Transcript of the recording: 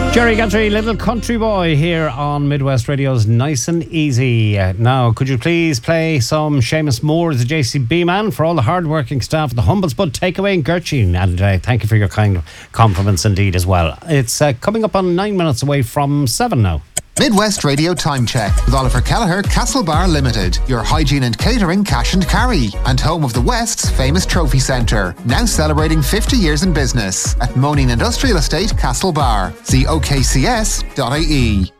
Jerry Guthrie, Little Country Boy, here on Midwest Radio's Nice and Easy. Now, could you please play some Seamus Moore, the JCB man, for all the hard-working staff at the Humble Spud Takeaway in Gertrude, and thank you for your kind compliments indeed as well. It's coming up on 9 minutes away from 7 now. Midwest Radio Time Check with Oliver Kelleher, Castlebar Limited, your hygiene and catering cash and carry, and home of the West's famous trophy centre, now celebrating 50 years in business at Moaning Industrial Estate, Castlebar. See okcs.ie.